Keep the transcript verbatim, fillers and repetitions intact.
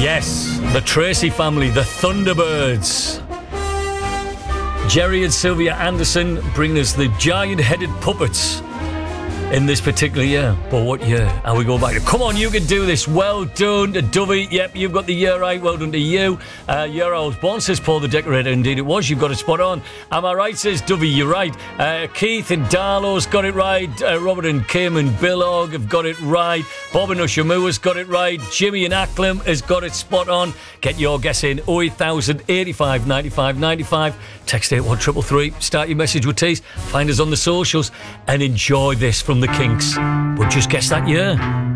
Yes, the Tracy family, the Thunderbirds. Jerry and Sylvia Anderson bring us the giant-headed puppets in this particular year. But what year? And we go back to, come on, you can do this. Well done to Dovey. Yep, you've got the year right. Well done to you. Uh, year I was born, says Paul the Decorator. Indeed it was. You've got it spot on. Am I right, says Dovey. You're right. Uh, Keith and Darlow's got it right. Uh, Robert and Kim and Billog have got it right. Bob and Ushamua's got it right. Jimmy and Acklam has got it spot on. Get your guess in. oh eight thousand eighty-five ninety-five ninety-five. Text eight one three three three. Start your message with tease. Find us on the socials and enjoy this from the Kinks. But just guess that year.